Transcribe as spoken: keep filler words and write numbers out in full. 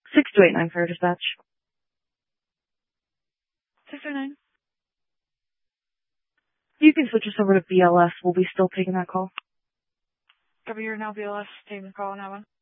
six two eight nine for dispatch. six two nine. You can switch us over to B L S. We'll be still taking that call. Copy here now, B L S. Taking the call on that one.